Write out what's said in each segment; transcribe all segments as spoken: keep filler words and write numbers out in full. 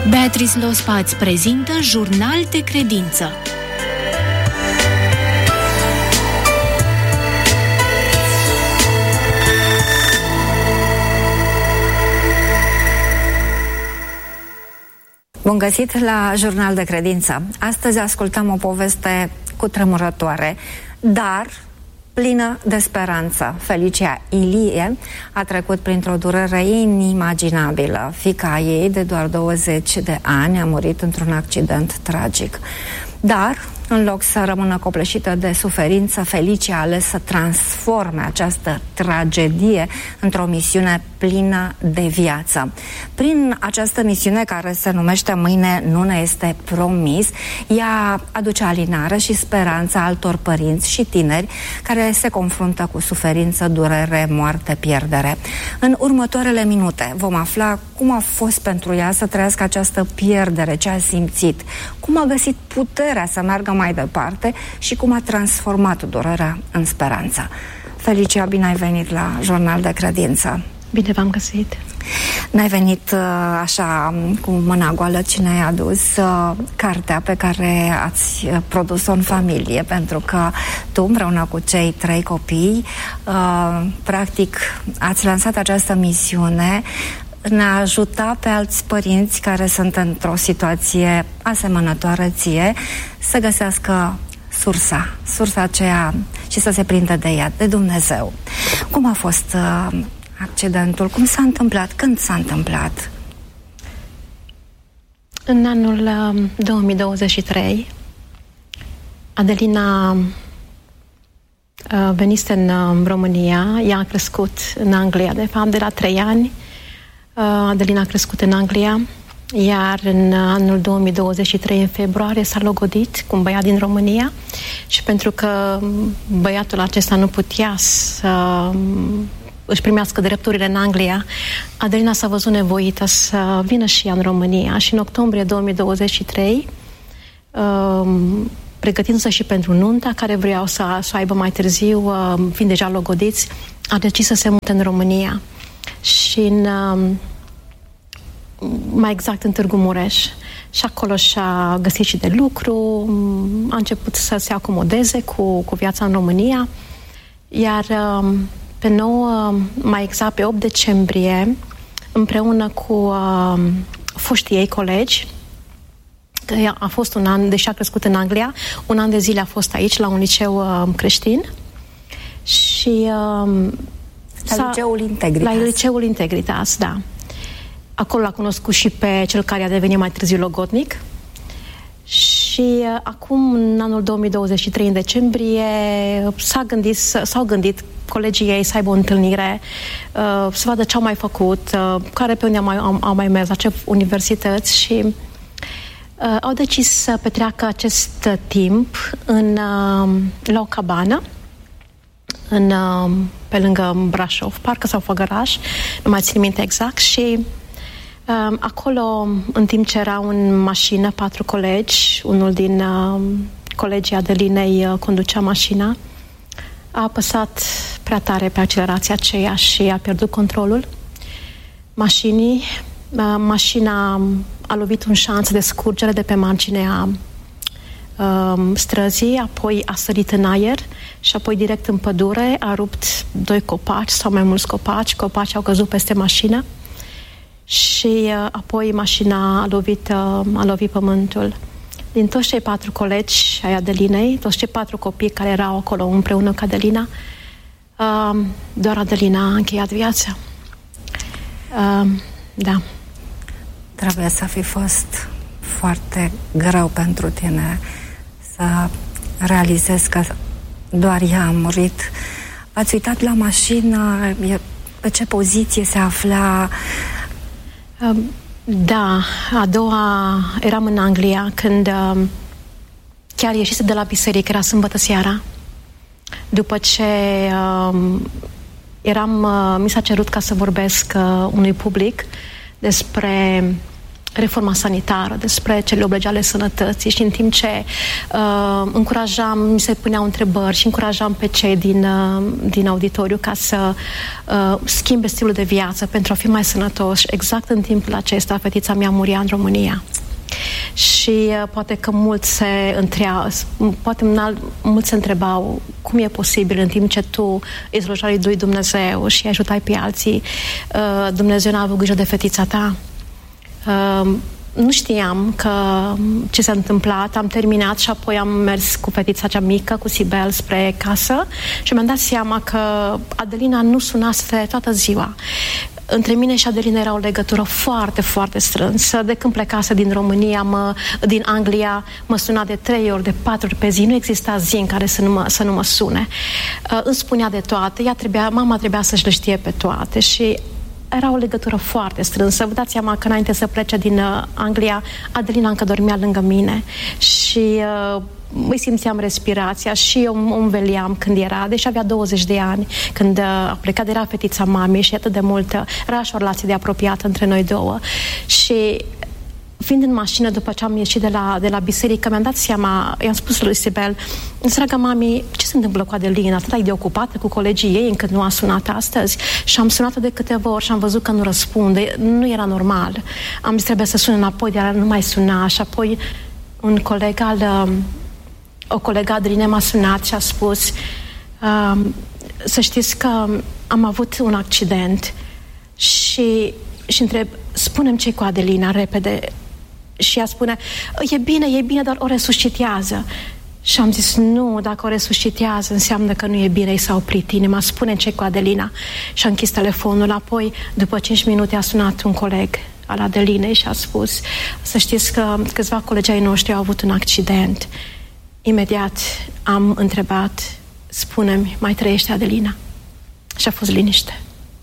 Beatrice Lospa îți prezintă Jurnal de Credință. Bun găsit la Jurnal de Credință. Astăzi ascultăm o poveste cutremurătoare, dar plină de speranță. Felicia Ilie a trecut printr-o durere inimaginabilă. Fiica ei, de doar douăzeci de ani, a murit într-un accident tragic. Dar, în loc să rămână copleșită de suferință, Felicia a ales să transforme această tragedie într-o misiune plină de viață. Prin această misiune, care se numește Mâine nu ne este promis, ea aduce alinare și speranța altor părinți și tineri care se confruntă cu suferință, durere, moarte, pierdere. În următoarele minute vom afla cum a fost pentru ea să trăiască această pierdere, ce a simțit, cum a găsit puterea să meargă mai departe și cum a transformat durerea în speranță. Felicia, bine ai venit la Jurnal de Credință. Bine v-am găsit. N-ai venit uh, așa cu mâna goală, ci ne-ai adus uh, cartea pe care ați uh, produs-o în familie, pentru că tu, împreună cu cei trei copii, uh, practic ați lansat această misiune în a ajuta pe alți părinți care sunt într-o situație asemănătoare ție să găsească sursa, sursa aceea și să se prindă de ea, de Dumnezeu. Cum a fost uh, accidentul? Cum s-a întâmplat? Când s-a întâmplat? În anul uh, două mii douăzeci și trei, Adelina uh, venise în uh, România. Ea a crescut în Anglia, de fapt, de la trei ani. Uh, Adelina a crescut în Anglia, iar în anul două mii douăzeci și trei, în februarie, s-a logodit cu un băiat din România și pentru că băiatul acesta nu putea să își primească drepturile în Anglia, Adelina s-a văzut nevoită să vină și ea în România și în octombrie două mii douăzeci și trei, pregătindu-se și pentru nunta care vreau să, să aibă mai târziu, fiind deja logodiți, a decis să se mute în România. Și în, mai exact în Târgu Mureș. Și acolo și-a găsit și de lucru, a început să se acomodeze cu, cu viața în România, iar pe nouă, mai exact pe opt decembrie, împreună cu uh, foștii ei colegi, că a fost un an, deși a crescut în Anglia, un an de zile a fost aici, la un liceu uh, creștin, și uh, la liceul Integritas. La liceul Integritas, da. Acolo l-a cunoscut și pe cel care a devenit mai târziu logodnic. Și uh, acum, în anul două mii douăzeci și trei, în decembrie, s-a gândit, s-au gândit colegii ei să aibă o întâlnire, uh, să vadă ce au mai făcut, uh, care pe unde au mai, au, au mai mers, la ce universități, și uh, au decis să petreacă acest timp în, uh, la o cabană, în, uh, pe lângă Brașov, parcă sau Făgăraș, nu mai țin minte exact, și uh, acolo, în timp ce erau în mașină patru colegi, unul din uh, colegii Adelinei uh, conducea mașina, a apăsat prea tare pe accelerația aceea și a pierdut controlul mașinii. Uh, mașina a lovit un șanț de scurgere de pe marginea uh, străzii, apoi a sărit în aer și apoi direct în pădure, a rupt doi copaci sau mai mulți copaci, copacii au căzut peste mașină și uh, apoi mașina a lovit, uh, a lovit pământul. Din toți cei patru colegi ai Adelinei, toți cei patru copii care erau acolo împreună cu Adelina, uh, doar Adelina a încheiat viața. Uh, da. Trebuie să fi fost foarte greu pentru tine să realizezi că doar ea a murit. Ați uitat la mașină, pe ce poziție se afla? Uh, Da, a doua, eram în Anglia când uh, chiar ieșise de la biserică, era sâmbătă seara. După ce uh, eram, uh, mi s-a cerut ca să vorbesc uh, unui public despre reforma sanitară, despre cele oblege ale sănătății și în timp ce uh, încurajam, mi se puneau întrebări și încurajam pe cei din, uh, din auditoriu ca să uh, schimbe stilul de viață pentru a fi mai sănătoși, exact în timpul acesta fetița mea muria în România. Și uh, poate că mulți se întreau, poate mulți se întrebau cum e posibil în timp ce tu îi slujeai lui Dumnezeu și ajutai pe alții, uh, Dumnezeu n-a avut grijă de fetița ta. Uh, nu știam că ce s-a întâmplat, am terminat și apoi am mers cu fetița cea mică, cu Sibel, spre casă și mi-am dat seama că Adelina nu sunase toată ziua. Între mine și Adelina era o legătură foarte, foarte strânsă. De când plecase din România, mă, din Anglia, mă suna de trei ori, de patru ori pe zi. Nu exista zi în care să nu mă, să nu mă sune. Uh, îmi spunea de toate. Ea trebuia, mama trebuia să-și le știe pe toate și era o legătură foarte strânsă. Vă dați seama că înainte să plece din uh, Anglia, Adelina încă dormea lângă mine și uh, îi simțeam respirația și eu o înveliam când era, deși avea douăzeci de ani, când uh, a plecat, era fetița mamei și atât de multă, era și o relație de apropiată între noi două. Și fiind în mașină, după ce am ieșit de la, de la biserică, mi-am dat seama, i-am spus lui Sibel, dragă mami, ce se întâmplă cu Adelina? Atât de ocupată cu colegii ei încât nu a sunat astăzi. Și am sunat-o de câteva ori și am văzut că nu răspunde. Nu era normal. Am zis, trebuie să sun înapoi, dar nu mai suna. Și apoi un coleg al, o colegă Adeline m-a sunat și a spus, să știți că am avut un accident și, și întreb, spune-mi ce-i cu Adelina, repede. Și ea spune, e bine, e bine, dar o resuscitează. Și am zis, nu, dacă o resuscitează înseamnă că nu e bine, i s-a oprit inima, spune ce cu Adelina. Și a închis telefonul. Apoi, după cinci minute, a sunat un coleg al Adelinei și a spus, să știți că câțiva colegi ai noștri au avut un accident. Imediat am întrebat, spune-mi, mai trăiește Adelina? Și a fost liniște.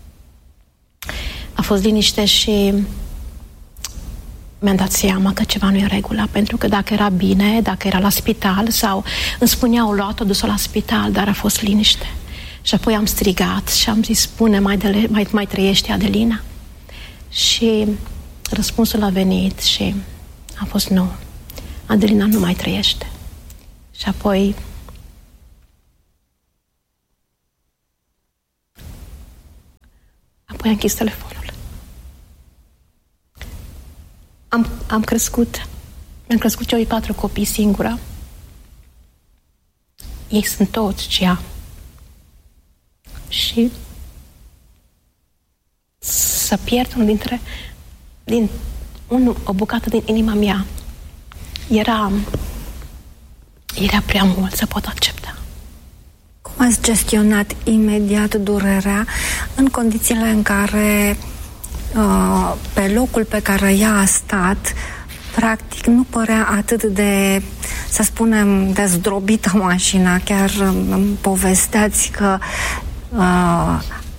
A fost liniște și mi-am dat seama că ceva nu e în regulă, pentru că dacă era bine, dacă era la spital sau îmi spuneau, luat-o, dus-o la spital, dar a fost liniște. Și apoi am strigat și am zis, spune, mai, de, mai, mai trăiește Adelina? Și răspunsul a venit și a fost nu, Adelina nu mai trăiește. Și apoi apoi am închis telefonul. Am, am crescut, mi-am crescut eu patru copii singură. Ei sunt toți ce am. Și să pierd unul dintre, din, un, o bucată din inima mea, era, era prea mult să pot accepta. Cum ați gestionat imediat durerea în condițiile în care Uh, pe locul pe care ea a stat, practic nu părea atât de, să spunem, de zdrobită mașina. Chiar îmi povesteați că uh,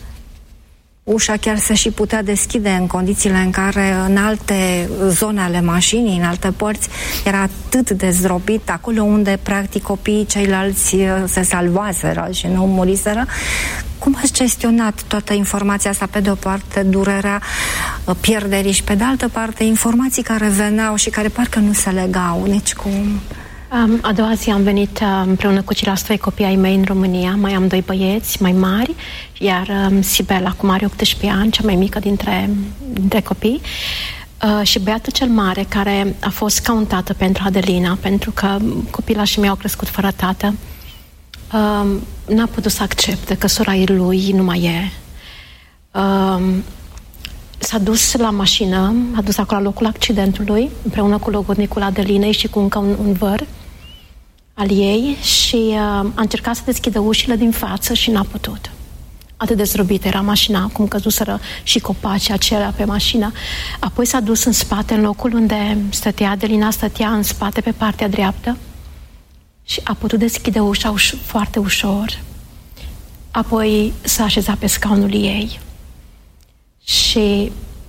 ușa chiar se și putea deschide în condițiile în care în alte zone ale mașinii, în alte părți, era atât de zdrobit, acolo unde practic copiii ceilalți se salvaseră și nu muriseră. Cum ați gestionat toată informația asta? Pe de o parte durerea pierderii și pe de altă parte informații care veneau și care parcă nu se legau nici cum. A doua zi am venit împreună cu ceilalți trei copii ai mei în România. Mai am doi băieți mai mari, iar um, Sibel acum are optsprezece ani, cea mai mică dintre, dintre copii. Uh, și băiatul cel mare, care a fost ca un tată pentru Adelina, pentru că copilașii mei au crescut fără tată, uh, n-a putut să accepte că sora lui nu mai e. Uh, s-a dus la mașină, a dus acolo la locul accidentului, împreună cu logodnicul Adelinei și cu încă un, un văr al ei și uh, a încercat să deschidă ușile din față și n-a putut. Atât de zdrobită era mașina, cum căzuseră și copacii acelea pe mașină. Apoi s-a dus în spate, în locul unde stătea Adelina, stătea în spate pe partea dreaptă și a putut deschide ușa uș- foarte ușor. Apoi s-a așezat pe scaunul ei și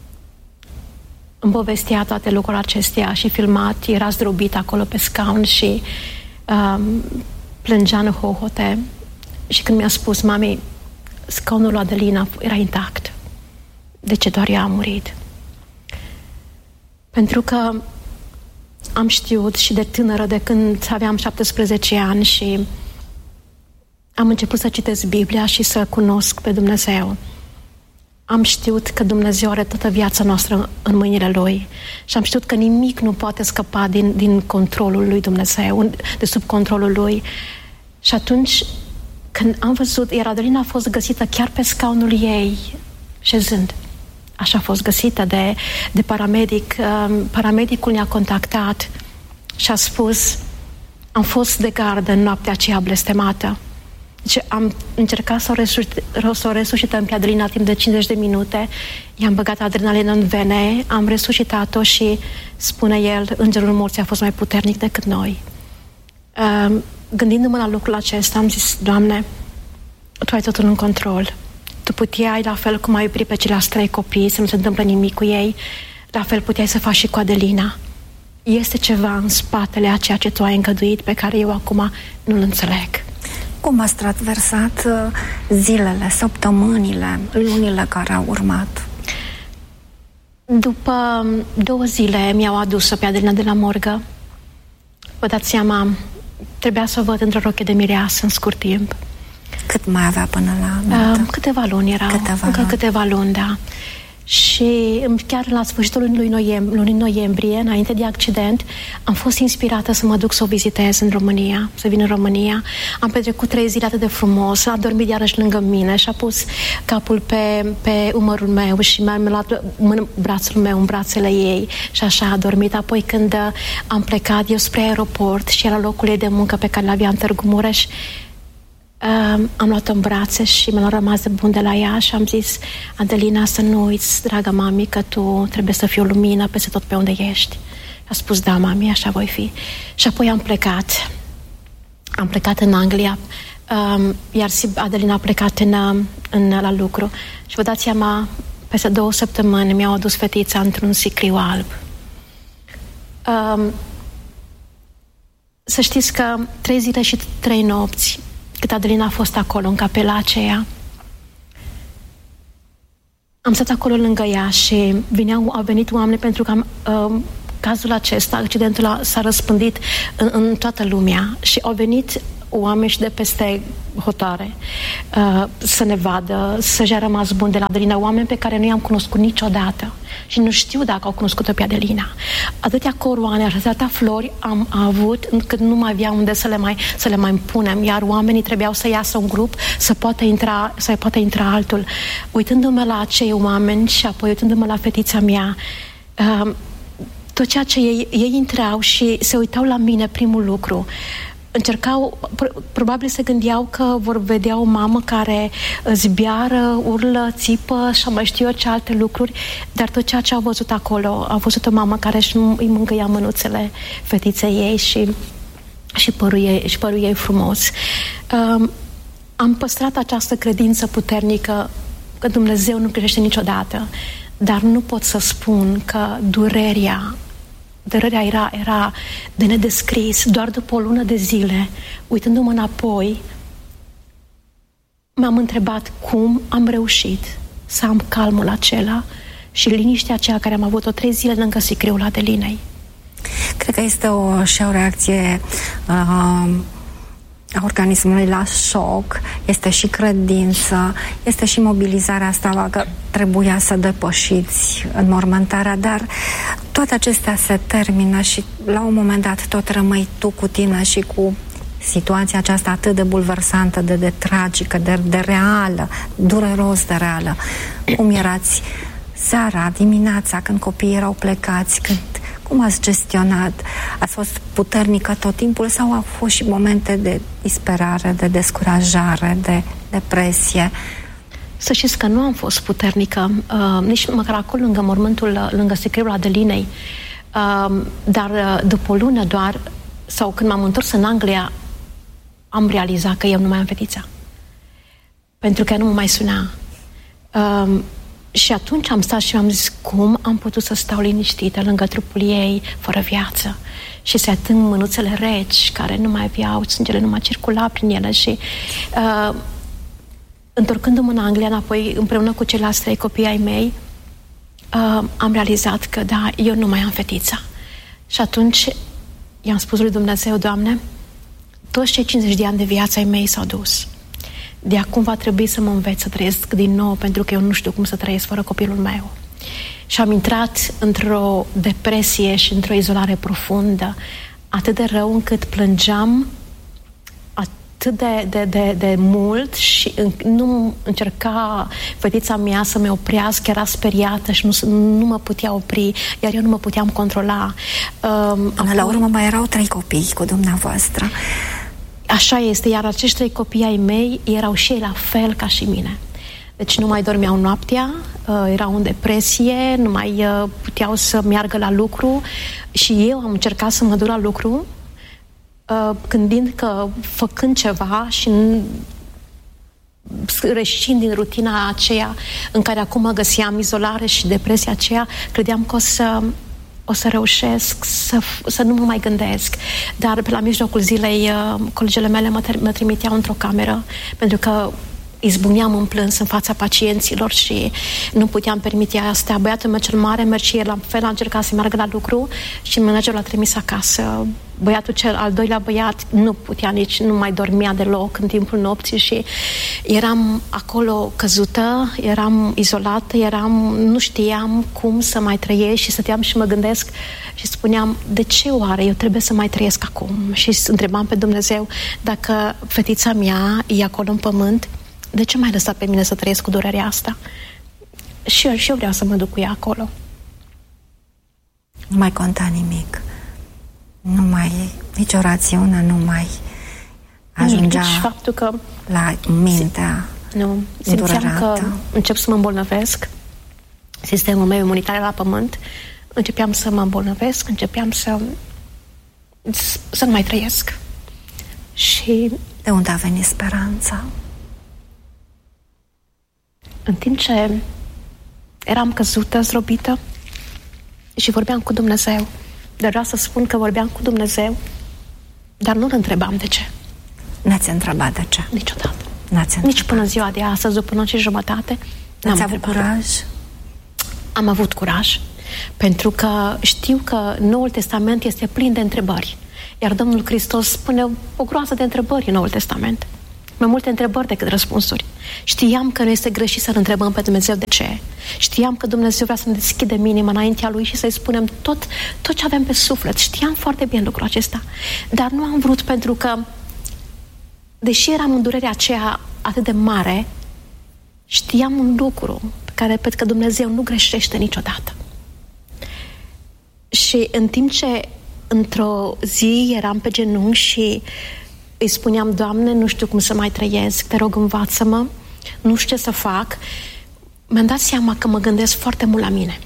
îmi povestea toate lucrurile acestea și filmat, era zdrobit acolo pe scaun și um, plângea în hohote. Și când mi-a spus, mami, scaunul lui Adelina era intact, de ce doar ea a murit? Pentru că am știut și de tânără, de când aveam șaptesprezece ani și am început să citesc Biblia și să cunosc pe Dumnezeu. Am știut că Dumnezeu are toată viața noastră în mâinile Lui și am știut că nimic nu poate scăpa din, din controlul lui Dumnezeu, de sub controlul Lui. Și atunci, când am văzut, iar Adelina a fost găsită chiar pe scaunul ei, șezând. Așa a fost găsită de, de paramedic. Paramedicul ne-a contactat și a spus: am fost de gardă în noaptea aceea blestemată. Deci am încercat să o, resuscit, să o resuscităm pe Adelina timp de cincizeci de minute, i-am băgat adrenalină în vene, am resuscitat-o și, spune el, îngerul morții a fost mai puternic decât noi. Uh, gândindu-mă la lucrul acesta, am zis: Doamne, Tu ai totul în control. Tu puteai, la fel cum ai oprit pe ceilalți trei copii, să nu se întâmplă nimic cu ei, la fel puteai să faci și cu Adelina. Este ceva în spatele a ceea ce Tu ai îngăduit, pe care eu acum nu-l înțeleg. Cum ați traversat zilele, săptămânile, lunile care au urmat? După două zile mi-au adus-o pe Adelina de la morgă. Vă dați seama, trebuia să o văd într-o roche de mireasă în scurt timp. Cât mai avea până la uh, Câteva luni erau. Câteva încă luni. câteva luni, da. Și chiar la sfârșitul lunii noiembrie, lunii noiembrie, înainte de accident, am fost inspirată să mă duc să o vizitez în România, să vin în România. Am petrecut trei zile atât de frumos, a dormit iarăși lângă mine și a pus capul pe, pe umărul meu și mi-a luat mână, brațul meu în brațele ei și așa a dormit. Apoi când am plecat eu spre aeroport și era locul ei de muncă pe care l-avea în Târgu Mureș, Uh, am luat-o în brațe și mi-am rămas de bun de la ea și am zis: Adelina, să nu uiți, dragă mami, că tu trebuie să fii o lumină peste tot pe unde ești. A spus: da, mami, așa voi fi. Și apoi am plecat. Am plecat în Anglia, uh, iar Adelina a plecat în, în, la lucru. Și vă dați seama, peste două săptămâni mi-au adus fetița într-un sicriu alb. Uh, să știți că trei zile și trei nopți cât Adelina a fost acolo, în capela aceea, am stat acolo lângă ea și vineau, au venit oameni pentru că am, uh, cazul acesta, accidentul s-a răspândit în, în toată lumea și au venit oameni și de peste hotare uh, să ne vadă, să-și a rămas bun de la Adelina, oameni pe care nu i-am cunoscut niciodată și nu știu dacă au cunoscut-o pe Adelina. Atâtea coroane, atâtea flori am avut încât nu mai avea unde să le mai, să le mai punem, iar oamenii trebuiau să iasă un grup să poată intra, să poată intra altul. Uitându-mă la acei oameni și apoi uitându-mă la fetița mea, uh, tot ceea ce ei, ei intrau și se uitau la mine, primul lucru, încercau, probabil se gândeau că vor vedea o mamă care zbiară, urlă, țipă și mai știu eu ce alte lucruri, dar tot ceea ce au văzut acolo, au văzut o mamă care îi mângâia mânuțele fetiței ei și, și, părul ei, și părul ei frumos. Um, am păstrat această credință puternică că Dumnezeu nu greșește niciodată, dar nu pot să spun că durerea Durerea era, era de nedescris. Doar după o lună de zile, uitându-mă înapoi, m-am întrebat cum am reușit să am calmul acela și liniștea aceea care am avut-o trei zile lângă sicriul Adelinei. Cred că este o, și o reacție uh, a organismului la șoc, este și credință, este și mobilizarea asta că trebuia să depășiți înmormântarea, dar toate acestea se termină și la un moment dat tot rămâi tu cu tine și cu situația aceasta atât de bulversantă, de, de tragică, de, de reală, dureros de reală. Cum erați seara, dimineața, când copiii erau plecați, când cum ați gestionat? Ați fost puternică tot timpul sau au fost și momente de disperare, de descurajare, de depresie? Să știți că nu am fost puternică, uh, nici măcar acolo lângă mormântul, lângă sicriul Adelinei, uh, dar uh, după o lună doar, sau când m-am întors în Anglia, am realizat că eu nu mai am fetița. Pentru că ea nu mă mai suna. Uh, Și atunci am stat și am zis, cum am putut să stau liniștită lângă trupul ei, fără viață? Și se ating mânuțele reci, care nu mai aveau, sângele nu mai circula prin ele. Și uh, întorcându-mă în Anglia înapoi, împreună cu ceilalți trei copii ai mei, uh, am realizat că da, eu nu mai am fetița. Și atunci i-am spus lui Dumnezeu: Doamne, toți cei cincizeci de ani de viața ai mei s-au dus. De acum va trebui să mă înveț să trăiesc din nou, pentru că eu nu știu cum să trăiesc fără copilul meu. Și am intrat într-o depresie și într-o izolare profundă, atât de rău încât plângeam atât de, de, de, de mult și nu încerca fetița mea să mă oprească, era speriată și nu, nu mă putea opri, iar eu nu mă puteam controla. Um, Până apoi, la urmă mai erau trei copii cu dumneavoastră. Așa este, iar acești trei copii ai mei erau și ei la fel ca și mine. Deci nu mai dormeau noaptea, uh, erau în depresie, nu mai uh, puteau să meargă la lucru și eu am încercat să mă duc la lucru, uh, gândind că făcând ceva și reșind din rutina aceea în care acum mă găseam, izolare și depresia aceea, credeam că o să, o să reușesc să, să nu mă mai gândesc. Dar pe la mijlocul zilei uh, colegele mele mă, mă trimiteau într-o cameră pentru că izbuneam în plâns în fața pacienților și nu puteam permite asta. Băiatul meu cel mare merge și el la fel, a încercat să meargă la lucru și managerul l-a trimis acasă. Băiatul cel al doilea băiat nu putea nici, nu mai dormea deloc în timpul nopții și eram acolo căzută, eram izolată, eram, nu știam cum să mai trăiesc și stăteam și mă gândesc și spuneam: de ce oare eu trebuie să mai trăiesc acum? Și întrebam pe Dumnezeu: dacă fetița mea e acolo în pământ, de ce m-ai lăsat pe mine să trăiesc cu durerea asta? Și eu, și eu vreau să mă duc cu ea acolo. Nu mai conta nimic. Nu mai, nicio rațiune nu mai ajungea nici faptul că la mintea nu, simțeam că încep să mă îmbolnăvesc. Sistemul meu imunitar era la pământ. Începeam să mă îmbolnăvesc, începeam să să nu mai trăiesc. Și de unde a venit speranța? În timp ce eram căzută, zdrobită și vorbeam cu Dumnezeu, dar vreau să spun că vorbeam cu Dumnezeu, dar nu-L întrebam de ce. N-ați întrebat de ce? Niciodată. N-ați Nici până ziua de astăzi, după noci și jumătate, n-am avut curaj? Am avut curaj, pentru că știu că Noul Testament este plin de întrebări, iar Domnul Hristos spune o groază de întrebări în Noul Testament. Mai multe întrebări decât răspunsuri. Știam că nu este greșit să-L întrebăm pe Dumnezeu de ce. Știam că Dumnezeu vrea să ne deschidem inima înaintea Lui și să-i spunem tot, tot ce avem pe suflet. Știam foarte bine lucrul acesta. Dar nu am vrut, pentru că, deși eram în durerea aceea atât de mare, știam un lucru pe care repet, că Dumnezeu nu greșește niciodată. Și în timp ce într-o zi eram pe genunchi și îi spuneam: Doamne, nu știu cum să mai trăiesc, te rog, învață-mă, nu știu ce să fac, mi-am dat seama că mă gândesc foarte mult la mine.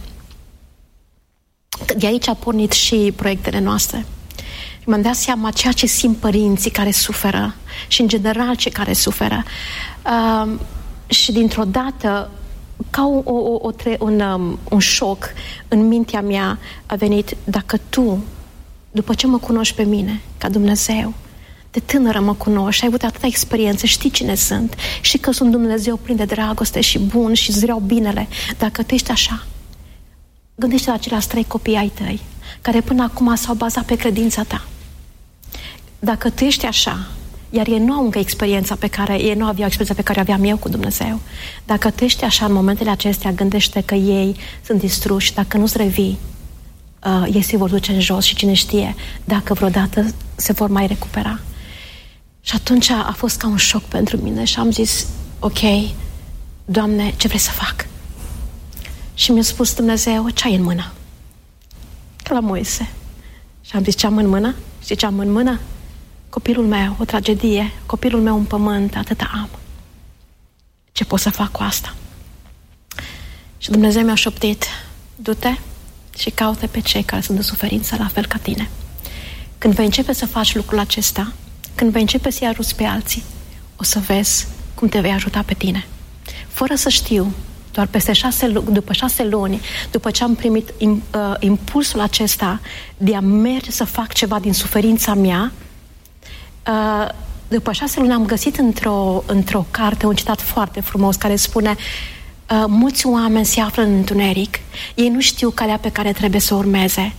De aici a pornit și proiectele noastre. Mi-am dat seama ceea ce simt părinții care suferă și, în general, cei care suferă. Uh, și, dintr-o dată, ca o, o, o, un, um, un șoc în mintea mea a venit: dacă tu, după ce mă cunoști pe mine, ca Dumnezeu, de tânără mă cunoști, ai avut atâta experiență, știi cine sunt, știi că sunt Dumnezeu plin de dragoste și bun și îți vreau binele. Dacă tu ești așa, gândește la ceilalți trei copii ai tăi, care până acum s-au bazat pe credința ta. Dacă tu ești așa, iar ei nu au încă experiența pe care, ei nu aveau experiența pe care aveam eu cu Dumnezeu, dacă tu ești așa în momentele acestea, gândește că ei sunt distruși, dacă nu-ți revii, uh, ei se vor duce în jos și cine știe dacă vreodată se vor mai recupera. Și atunci a fost ca un șoc pentru mine și am zis: ok, Doamne, ce vrei să fac? Și mi-a spus Dumnezeu: ce ai în mână? Ca la Moise. Și am zis: ce am în mână? Și ce am în mână? Copilul meu, o tragedie, copilul meu în pământ, atâta am. Ce pot să fac cu asta? Și Dumnezeu mi-a șoptit: du-te și caută pe cei care sunt în suferință la fel ca tine. Când vei începe să faci lucrul acesta, când vei începe să-i ajuți pe alții, o să vezi cum te vei ajuta pe tine. Fără să știu, doar peste șase, după șase luni, după ce am primit uh, impulsul acesta de a merge să fac ceva din suferința mea, uh, după șase luni am găsit într-o, într-o carte un citat foarte frumos care spune: Uh, mulți oameni se află în întuneric, ei nu știu calea pe care trebuie să o urmeze.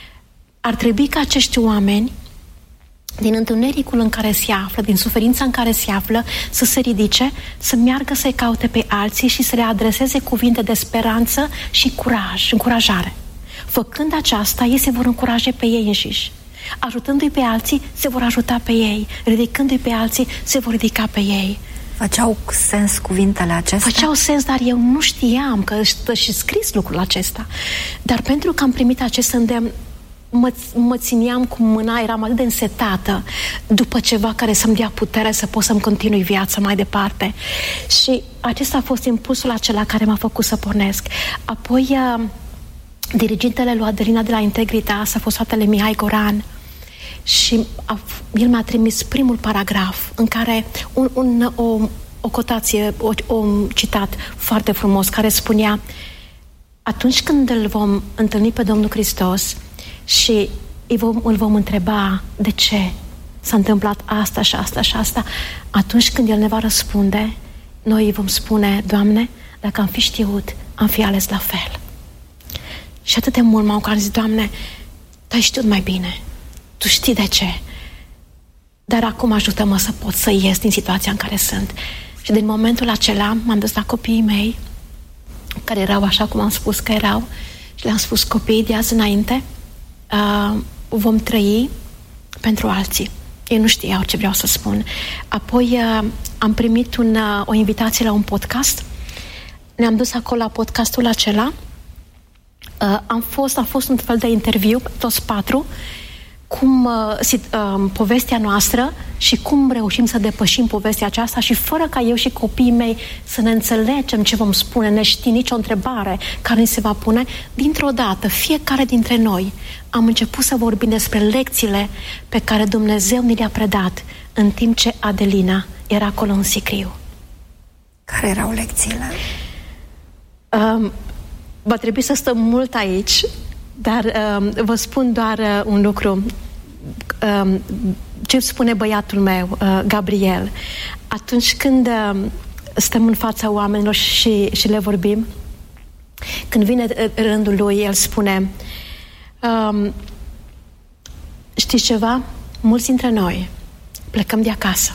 Ar trebui ca acești oameni, din întunericul în care se află, din suferința în care se află, să se ridice, să meargă să-i caute pe alții și să le adreseze cuvinte de speranță și curaj, încurajare. Făcând aceasta, ei se vor încuraja pe ei înșiși. Ajutându-i pe alții, se vor ajuta pe ei. Ridicându-i pe alții, se vor ridica pe ei. Făceau sens cuvintele acestea? Făceau sens, dar eu nu știam că stă și scris lucrul acesta. Dar pentru că am primit acest îndemn, mă, mă țineam cu mâna, eram atât de însetată după ceva care să-mi dea putere să pot să-mi continui viața mai departe. Și acesta a fost impulsul acela care m-a făcut să pornesc. Apoi, uh, dirigintele lui Adelina de la Integritas a fost fratele Mihai Goran și a, el mi-a trimis primul paragraf în care un, un, o, o cotație, o, o citat foarte frumos care spunea: atunci când îl vom întâlni pe Domnul Hristos și îl vom, îl vom întreba de ce s-a întâmplat asta și asta și asta, atunci când El ne va răspunde, noi îi vom spune: Doamne, dacă am fi știut, am fi ales la fel. Și atât de mult m-au care zis: Doamne, Tu ai știut mai bine, Tu știi de ce, dar acum ajută-mă să pot să ies din situația în care sunt. Și din momentul acela m-am dus la copiii mei, care erau așa cum am spus că erau, și le-am spus: copiii, de azi înainte uh, vom trăi pentru alții. Ei nu știau ce vreau să spun. Apoi uh, am primit un, uh, o invitație la un podcast. Ne-am dus acolo la podcastul acela. Uh, am fost, a fost un fel de interviu, toți patru, cum uh, sit, uh, povestea noastră și cum reușim să depășim povestea aceasta și fără ca eu și copiii mei să ne înțelegem ce vom spune, ne știm nicio întrebare care ni se va pune, dintr-o dată, fiecare dintre noi am început să vorbim despre lecțiile pe care Dumnezeu ni le-a predat în timp ce Adelina era acolo în sicriu. Care erau lecțiile? Um, va trebui să stăm mult aici, dar um, vă spun doar uh, un lucru. Um, ce spune băiatul meu, uh, Gabriel, atunci când uh, stăm în fața oamenilor și, și le vorbim, când vine rândul lui, el spune: um, știți ceva? Mulți dintre noi plecăm de acasă.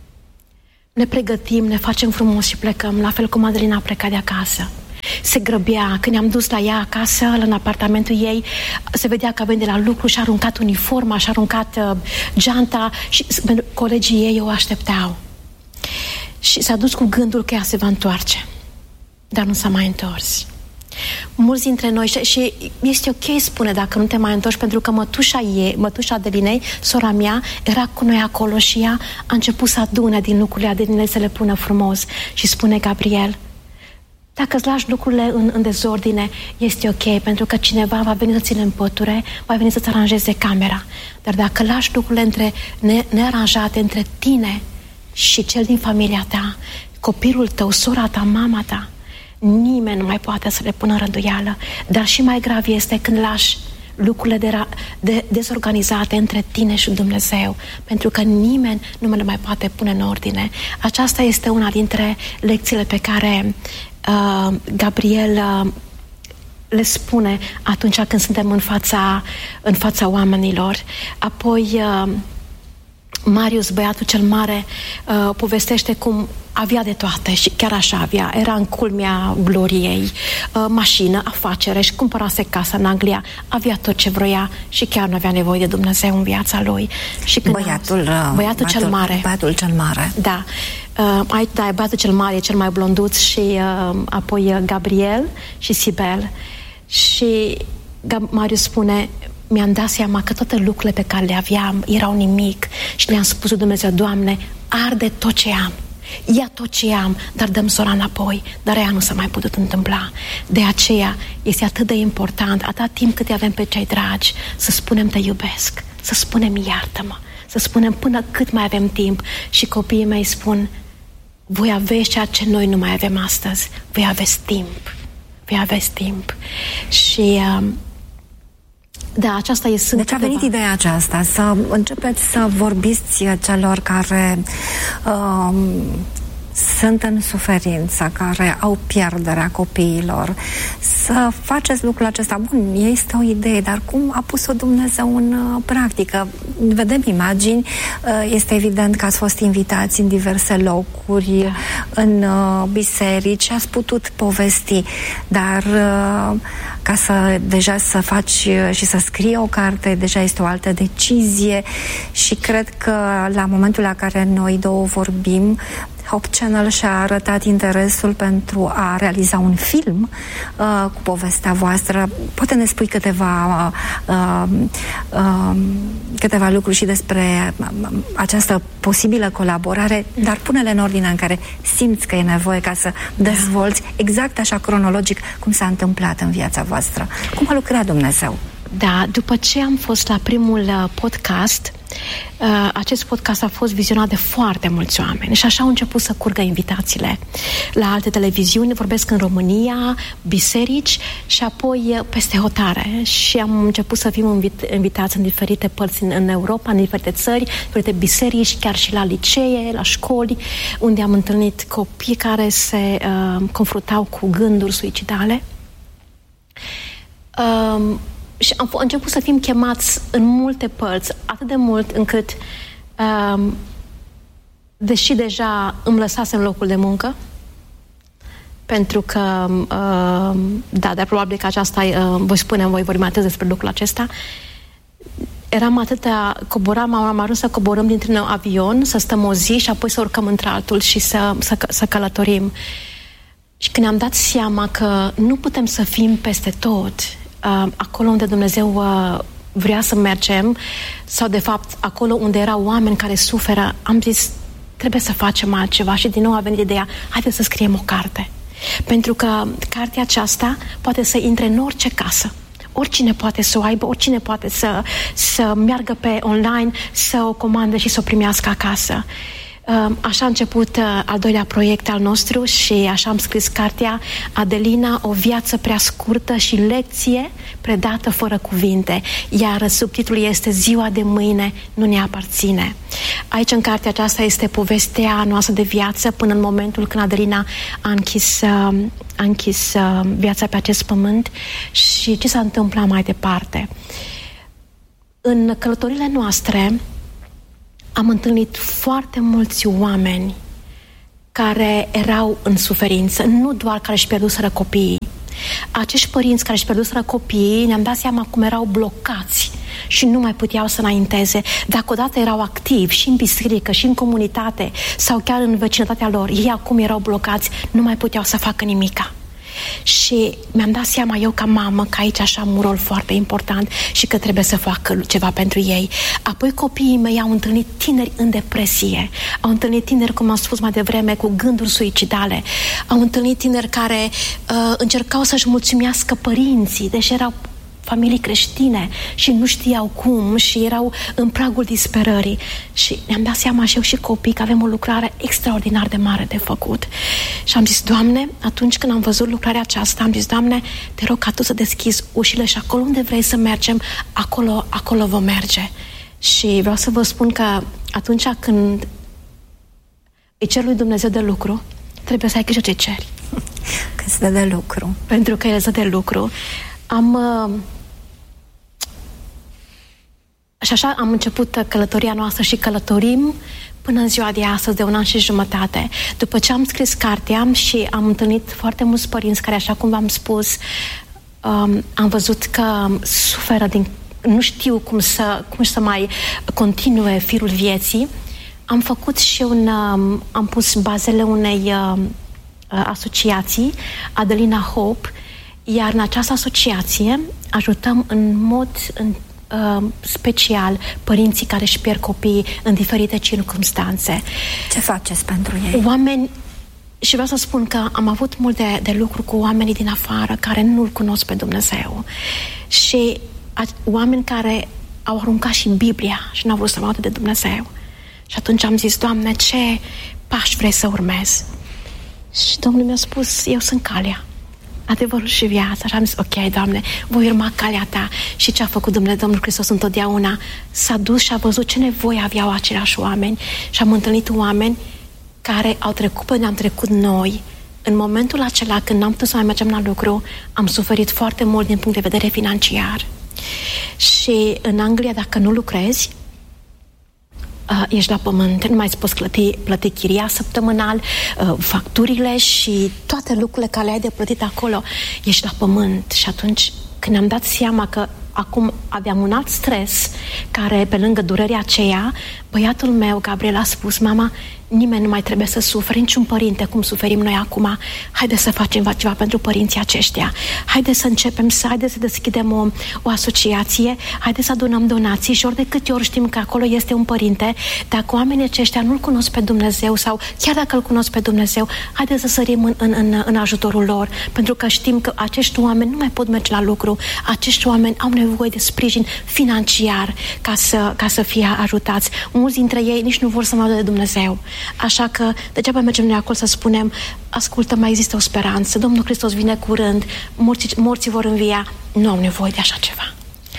Ne pregătim, ne facem frumos și plecăm, la fel cum Adelina a plecat de acasă. Se grăbea, când ne-am dus la ea acasă, în apartamentul ei, se vedea că a venit de la lucru și a aruncat uniforma, și a aruncat uh, geanta și colegii ei o așteptau. Și s-a dus cu gândul că ea se va întoarce, dar nu s-a mai întors. Mulți dintre noi, și, și este ok, spune, dacă nu te mai întorci, pentru că mătușa ei, mătușa Adelinei, sora mea, era cu noi acolo și ea a început să adune din lucrurile Adelinei, să le pună frumos. Și spune Gabriel: dacă îți lași lucrurile în, în dezordine, este ok, pentru că cineva va veni să ți le împăture, va veni să-ți aranjeze camera. Dar dacă lași lucrurile între, ne, nearanjate între tine și cel din familia ta, copilul tău, sora ta, mama ta, nimeni nu mai poate să le pună în rânduială. Dar și mai grav este când lași lucrurile de, de, dezorganizate între tine și Dumnezeu, pentru că nimeni nu le mai poate pune în ordine. Aceasta este una dintre lecțiile pe care uh, Gabriel uh, le spune atunci când suntem în fața, în fața oamenilor. Apoi uh, Marius, băiatul cel mare, uh, povestește cum avea de toate și chiar așa avea. Era în culmea gloriei, uh, mașină, afacere, și cumpărase casa în Anglia. Avea tot ce vroia și chiar nu avea nevoie de Dumnezeu în viața lui. Și când băiatul, a, băiatul, băiatul cel mare. Băiatul cel mare. Da. Uh, ai, da, băiatul cel mare e cel mai blonduț și uh, apoi uh, Gabriel și Sibel. Și Gab- Marius spune: mi-am dat seama că toate lucrurile pe care le aveam erau nimic și le-am spus lui Dumnezeu: Doamne, arde tot ce am, ia tot ce am, dar dăm sora înapoi. Dar ea nu s-a mai putut întâmpla. De aceea este atât de important, atât timp cât avem pe cei dragi, să spunem te iubesc, să spunem iartă-mă, să spunem până cât mai avem timp. Și copiii mei spun: voi aveți ceea ce noi nu mai avem astăzi, voi aveți timp, voi aveți timp. Și uh, da, aceasta e sunt. Deci a venit câteva. ideea aceasta, să începeți să vorbiți celor care uh, sunt în suferință, care au pierderea copiilor, să faceți lucrul acesta. Bun, este o idee, dar cum a pus-o Dumnezeu în uh, practică? Vedem imagini, uh, este evident că ați fost invitați în diverse locuri, da. în uh, biserici, ați putut povesti, dar uh, ca să deja să faci și să scrii o carte, deja este o altă decizie și cred că la momentul la care noi două vorbim, Hope Channel și-a arătat interesul pentru a realiza un film uh, cu povestea voastră. Poate ne spui câteva uh, uh, câteva lucruri și despre uh, această posibilă colaborare, dar pune-le în ordinea în care simți că e nevoie ca să dezvolți exact așa cronologic cum s-a întâmplat în viața voastră. Cum a lucrat Dumnezeu? Da, după ce am fost la primul uh, podcast, uh, acest podcast a fost vizionat de foarte mulți oameni și așa au început să curgă invitațiile la alte televiziuni, vorbesc în România, biserici și apoi uh, peste hotare și am început să fim invit- invitați în diferite părți în, în Europa, în diferite țări, diferite biserici, chiar și la licee, la școli, unde am întâlnit copii care se uh, confruntau cu gânduri suicidale. Um, Și am început să fim chemați în multe părți, atât de mult încât, um, deși deja îmi lăsasem locul de muncă, pentru că, um, da, dar probabil că aceasta, uh, voi spune, voi vorbi mai atât despre lucrul acesta, eram atâta, coboram, am ajuns să coborăm dintr-un avion, să stăm o zi și apoi să urcăm într-altul și să, să, să călătorim. Și când ne-am dat seama că nu putem să fim peste tot, Uh, acolo unde Dumnezeu uh, vrea să mergem sau de fapt acolo unde erau oameni care suferă, am zis trebuie să facem altceva și din nou a venit ideea, haideți să scriem o carte, pentru că cartea aceasta poate să intre în orice casă, oricine poate să o aibă, oricine poate să, să meargă pe online, să o comande și să o primească acasă. Așa a început al doilea proiect al nostru și așa am scris cartea Adelina, o viață prea scurtă și lecție predată fără cuvinte, iar subtitlul este Ziua de mâine nu ne aparține. Aici în cartea aceasta este povestea noastră de viață până în momentul când Adelina a închis, a închis viața pe acest pământ și ce s-a întâmplat mai departe. În călătorile noastre am întâlnit foarte mulți oameni care erau în suferință, nu doar care își pierduseră copiii. Acești părinți care își pierduseră copiii, ne-am dat seama cum erau blocați și nu mai puteau să înainteze. Dacă odată erau activi și în biserică, și în comunitate, sau chiar în vecinătatea lor, ei acum erau blocați, nu mai puteau să facă nimica. Și mi-am dat seama eu ca mamă că aici așa am un rol foarte important și că trebuie să facă ceva pentru ei. Apoi copiii mei au întâlnit tineri în depresie, au întâlnit tineri, cum am spus mai devreme, cu gânduri suicidale, au întâlnit tineri care uh, încercau să-și mulțumească părinții, deși erau familii creștine și nu știau cum și erau în pragul disperării. Și ne-am dat seama și eu și copii că avem o lucrare extraordinar de mare de făcut. Și am zis, Doamne, atunci când am văzut lucrarea aceasta, am zis, Doamne, te rog ca Tu să deschizi ușile și acolo unde vrei să mergem, acolo, acolo vom merge. Și vreau să vă spun că atunci când îi cer lui Dumnezeu de lucru, trebuie să ai grijă ce ceri. Că îți dă de lucru. Pentru că El îți dă de lucru. Am... Uh, și așa am început călătoria noastră și călătorim până în ziua de astăzi, de un an și jumătate. După ce am scris cartea și am întâlnit foarte mulți părinți care, așa cum v-am spus, um, am văzut că suferă din... nu știu cum să, cum să mai continue firul vieții, am făcut și un... Um, am pus bazele unei uh, asociații, Adelina Hope, iar în această asociație ajutăm în mod în, uh, special părinții care își pierd copiii în diferite circumstanțe. Ce faceți pentru ei? Oameni, și vreau să spun că am avut mult de, de lucru cu oamenii din afară care nu-L cunosc pe Dumnezeu și a, oameni care au aruncat și Biblia și n-au vrut să vadă de Dumnezeu. Și atunci am zis, Doamne, ce pași vrei să urmez? Și Domnul mi-a spus, eu sunt calea, adevărul și viața. Și am zis, ok, Doamne, voi urma calea Ta. Și ce a făcut Dumnezeu, Domnul Hristos întotdeauna? S-a dus și a văzut ce nevoie aveau aceleași oameni și am întâlnit oameni care au trecut pe ne-am trecut noi, în momentul acela când n-am putut să mai mergem la lucru, am suferit foarte mult din punct de vedere financiar. Și în Anglia, dacă nu lucrezi, uh, ești la pământ, nu mai îți poți plăti, plăti chiria săptămânal, uh, facturile și toate lucrurile care le ai de plătit acolo, ești la pământ. Și atunci, când am dat seama că acum aveam un alt stres, care pe lângă durerea aceea, băiatul meu, Gabriel, a spus: mama, nimeni nu mai trebuie să sufere, niciun părinte cum suferim noi acum. Haideți să facem ceva pentru părinții aceștia. Haideți să începem să, haideți să deschidem o, o asociație, haideți să adunăm donații și ori de câte ori știm că acolo este un părinte, dacă oamenii aceștia nu-L cunosc pe Dumnezeu sau chiar dacă Îl cunosc pe Dumnezeu, haideți să sărim în, în, în, în ajutorul lor, pentru că știm că acești oameni nu mai pot merge la lucru, acești oameni au nevoie de sprijin financiar ca să, ca să fie ajutați. Mulți dintre ei nici nu vor să mă audă de Dumnezeu. Așa că degeaba mergem noi acolo să spunem: ascultă, mai există o speranță, Domnul Hristos vine curând, morții, morții vor învia. Nu am nevoie de așa ceva.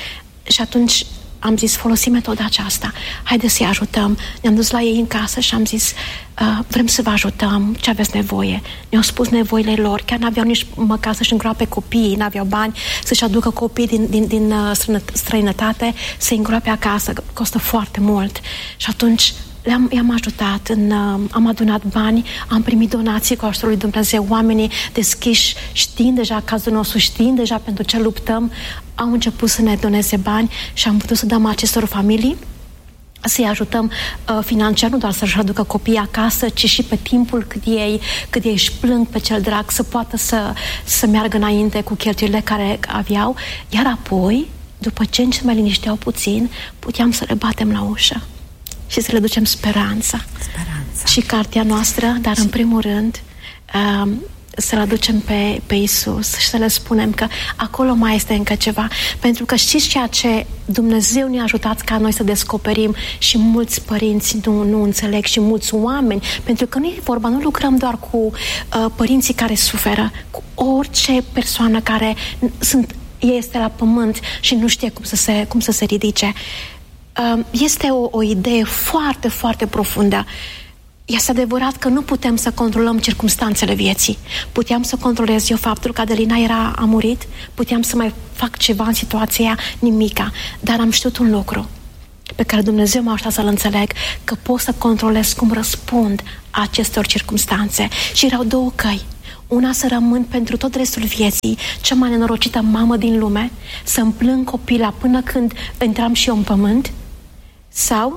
Și atunci am zis: folosim metoda aceasta, haideți să-i ajutăm. Ne-am dus la ei în casă și am zis: uh, vrem să vă ajutăm, ce aveți nevoie. Ne-au spus nevoile lor, chiar n-aveau nici măcar să-și îngroape copiii, n-aveau bani să-și aducă copii din, din, din uh, străinătate, să-i îngroape acasă, costă foarte mult. Și atunci Le-am, i-am ajutat, în, uh, am adunat bani, am primit donații cu ajutorul lui Dumnezeu. Oamenii deschiși, știind deja cazul nostru, știind deja pentru ce luptăm, au început să ne doneze bani și am putut să dăm acestor familii, să-i ajutăm uh, financiar, nu doar să-și aducă copiii acasă, ci și pe timpul cât ei, cât ei își plâng pe cel drag, să poată să, să meargă înainte cu cheltuielile care aveau. Iar apoi, după ce se mai linișteau puțin, puteam să le batem la ușă și să le ducem speranța. Speranța. Și cartea noastră, dar în primul rând uh, să-L aducem pe, pe Iisus și să le spunem că acolo mai este încă ceva. Pentru că știți ceea ce Dumnezeu ne-a ajutat ca noi să descoperim și mulți părinți nu, nu înțeleg și mulți oameni, pentru că nu e vorba, nu lucrăm doar cu uh, părinții care suferă, cu orice persoană care sunt, este la pământ și nu știe cum să se, cum să se ridice. Este o, o idee foarte, foarte profundă. Este adevărat că nu putem să controlăm circumstanțele vieții. Puteam să controlez eu faptul că Adelina era, a murit, puteam să mai fac ceva în situația, nimica. Dar am știut un lucru pe care Dumnezeu m-a ajutat să-l înțeleg, că pot să controlez cum răspund acestor circumstanțe. Și erau două căi. Una, să rămân pentru tot restul vieții cea mai nenorocită mamă din lume, să-mi plâng copila până când intram și eu în pământ, sau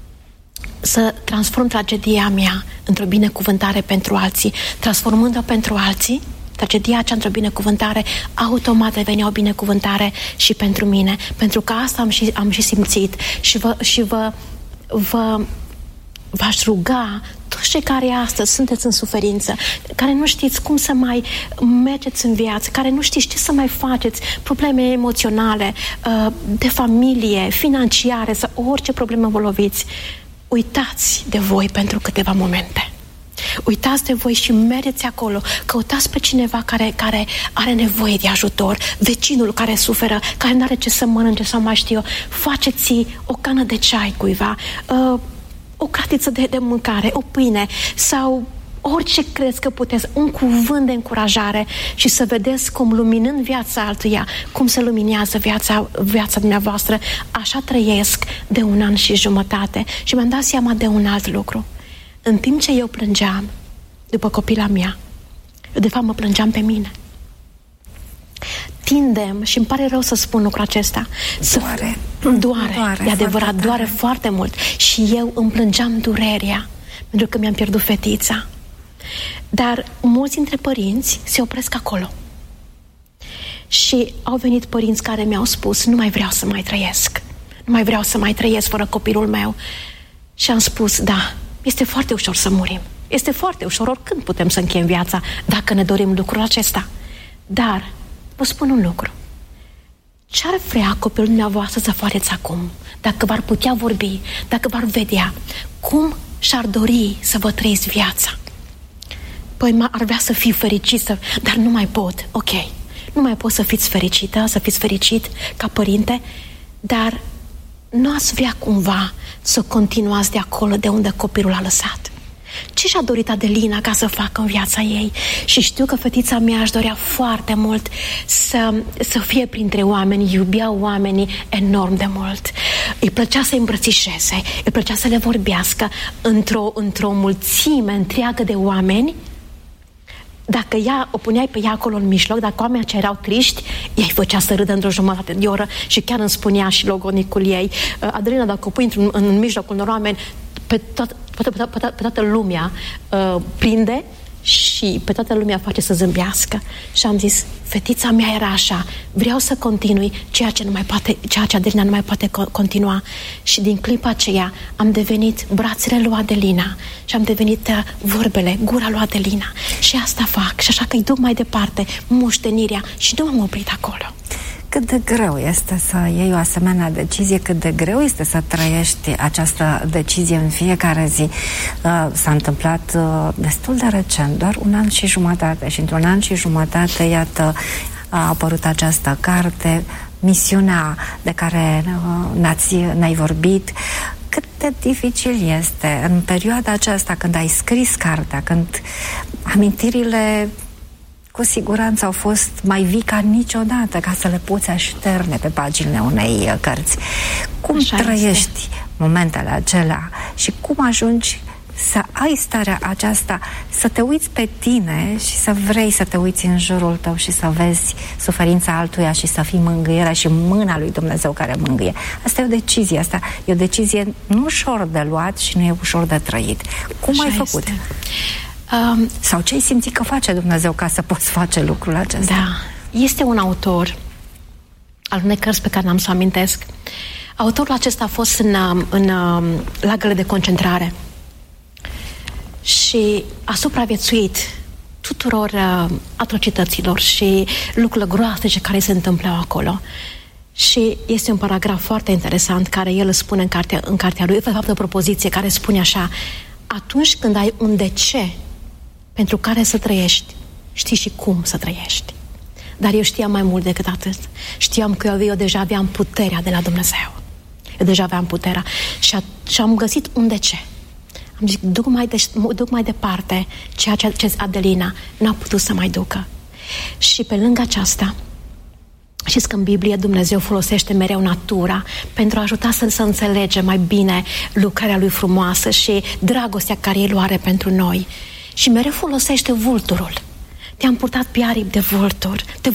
să transform tragedia mea într-o binecuvântare pentru alții. Transformând-o pentru alții, tragedia aceea într-o binecuvântare, automat devenea o binecuvântare și pentru mine. Pentru că asta am și, am și simțit. Și vă, și vă, vă v-aș ruga, toți cei care astăzi sunteți în suferință, care nu știți cum să mai mergeți în viață, care nu știți ce să mai faceți, probleme emoționale, de familie, financiare sau orice problemă vă loviți, uitați de voi pentru câteva momente. Uitați de voi și mergeți acolo, căutați pe cineva care, care are nevoie de ajutor, vecinul care suferă, care nu are ce să mănânce sau mai știu eu, faceți o cană de ceai cuiva, uh, o cratiță de, de mâncare, o pâine sau orice crezi că puteți, un cuvânt de încurajare și să vedeți cum, luminând viața altuia, cum se luminează viața, viața dumneavoastră. Așa trăiesc de un an și jumătate și mi-am dat seama de un alt lucru. În timp ce eu plângeam după copila mea, eu de fapt mă plângeam pe mine. Tindem, și îmi pare rău să spun lucrul acesta, doare, să... doare, doare e adevărat, foarte doare foarte mult. Și eu îmi plângeam durerea pentru că mi-am pierdut fetița. Dar mulți dintre părinți se opresc acolo. Și au venit părinți care mi-au spus: nu mai vreau să mai trăiesc, nu mai vreau să mai trăiesc fără copilul meu. Și am spus: da, este foarte ușor să murim, este foarte ușor, oricând putem să încheiem viața dacă ne dorim lucrul acesta. Dar vă spun un lucru: ce-ar vrea copilul dumneavoastră să faceți acum, dacă v-ar putea vorbi, dacă v-ar vedea, cum și-ar dori să vă trăiți viața? Păi ar vrea să fii fericit, să... dar nu mai pot. Ok, nu mai pot să fiți fericită, să fiți fericit ca părinte, dar nu ați vrea cumva să continuați de acolo de unde copilul a lăsat. Ce și-a dorit Adelina ca să facă în viața ei? Și știu că fetița mea își dorea foarte mult să, să fie printre oameni, iubea oamenii enorm de mult. Îi plăcea să-i îmbrățișeze, îi plăcea să le vorbească într-o, într-o mulțime întreagă de oameni. Dacă ea, o puneai pe ea acolo în mijloc, dacă oamenii aceia erau triști, ea îi făcea să râdă într-o jumătate de oră și chiar îmi spunea și logonicul ei, Adelina, dacă o pui în, în mijlocul unor oameni, pe, toat, pe, pe, pe, pe toată lumea uh, prinde și pe toată lumea face să zâmbească. Și am zis, fetița mea era așa, vreau să continui ceea ce, nu mai poate, ceea ce Adelina nu mai poate continua. Și din clipa aceea am devenit brațele lui Adelina și am devenit uh, vorbele, gura lui Adelina. Și asta fac și așa că îi duc mai departe moștenirea și nu m-am oprit acolo. Cât de greu este să iei o asemenea decizie, cât de greu este să trăiești această decizie în fiecare zi. Uh, s-a întâmplat uh, destul de recent, doar un an și jumătate și într-un an și jumătate, iată, a apărut această carte, misiunea de care uh, ne-ați, ne-ai vorbit. Cât de dificil este în perioada aceasta când ai scris cartea, când amintirile cu siguranță au fost mai vii ca niciodată ca să le poți așterne pe paginile unei cărți. Cum Așa trăiești este. momentele acelea și cum ajungi să ai starea aceasta, să te uiți pe tine și să vrei să te uiți în jurul tău și să vezi suferința altuia și să fii mângâierea și mâna lui Dumnezeu care mângâie. Asta e o decizie, asta e o decizie nu ușor de luat și nu e ușor de trăit. Cum Așa ai făcut? Este. Um, Sau ce ai simțit că face Dumnezeu ca să poți face lucrul acesta? Da. Este un autor al unei cărți pe care n-am să o amintesc. Autorul acesta a fost în, în, în lagările de concentrare și a supraviețuit tuturor uh, atrocităților și lucrurile groaznice care se întâmplau acolo. Și este un paragraf foarte interesant care el spune în cartea, în cartea lui, de fapt o propoziție care spune așa: atunci când ai un de ce pentru care să trăiești, știi și cum să trăiești. Dar eu știam mai mult decât atât. Știam că eu, eu deja aveam puterea de la Dumnezeu. Eu deja aveam puterea. Și, a, și am găsit un de ce. Am zis, duc mai, de, duc mai departe ceea ce, ce Adelina n-a putut să mai ducă. Și pe lângă aceasta, știți că în Biblie Dumnezeu folosește mereu natura pentru a ajuta să, să înțelegem mai bine lucrarea Lui frumoasă și dragostea care El o are pentru noi. Și mereu folosește vulturul. Te-am purtat pe aripi de vultur, de